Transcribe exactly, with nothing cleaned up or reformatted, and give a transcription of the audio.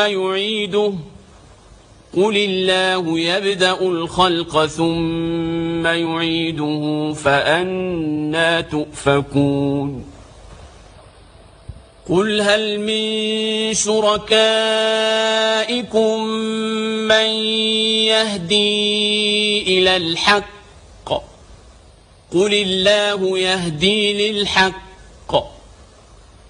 يعيده قل الله يبدأ الخلق ثم يعيده فأنى تؤفكون قل هل من شركائكم من يهدي إلى الحق قل الله يهدي للحق